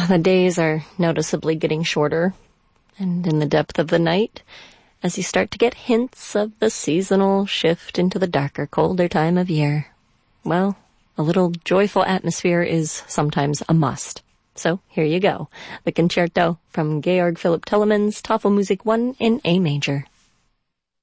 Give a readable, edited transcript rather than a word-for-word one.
The days are noticeably getting shorter, and in the depth of the night, as you start to get hints of the seasonal shift into the darker, colder time of year, well, a little joyful atmosphere is sometimes a must. So here you go, the concerto from Georg Philipp Telemann's Tafelmusik 1 in A major.